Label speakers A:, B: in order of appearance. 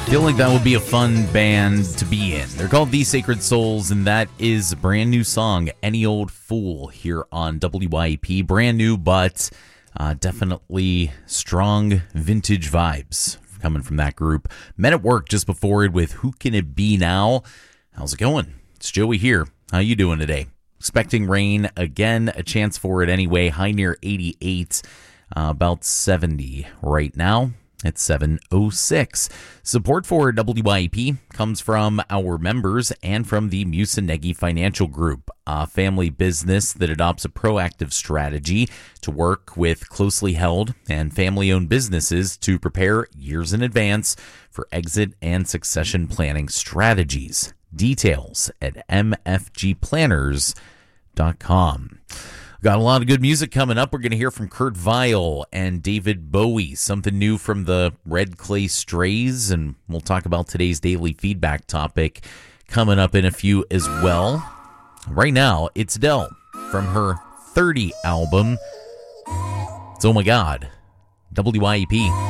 A: Feel like that would be a fun band to be in. They're called The Sacred Souls, and that is a brand new song, Any Old Fool, here on WYEP. Brand new, but definitely strong vintage vibes coming from that group. Men at Work just before it with Who Can It Be Now? How's it going? It's Joey here. How you doing today? Expecting rain again, a chance for it anyway. High near 88, about 70 right now. It's 7:06. Support for WYEP comes from our members and from the Musanegi Financial Group, a family business that adopts a proactive strategy to work with closely held and family-owned businesses to prepare years in advance for exit and succession planning strategies. Details at mfgplanners.com. Got a lot of good music coming up. We're going to hear from Kurt Vile and David Bowie, something new from the Red Clay Strays, and we'll talk about today's daily feedback topic coming up in a few as well. Right now, it's Adele from her 30 album. It's Oh My God, WYEP.